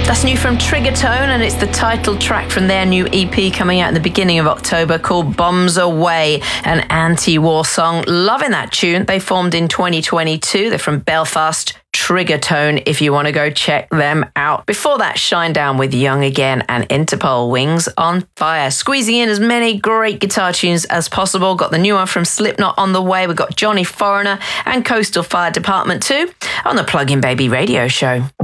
That's new from Triggertone, and it's the title track from their new EP coming out in the beginning of October called Bombs Away, an anti-war song. Loving that tune. They formed in 2022. They're from Belfast. Triggertone, if you want to go check them out. Before that, Shinedown with Young Again and Interpol, Wings on Fire. Squeezing in as many great guitar tunes as possible. Got the new one from Slipknot on the way. We've got Johnny Foreigner and Coastal Fire Department 2 on the Plug In Baby radio show.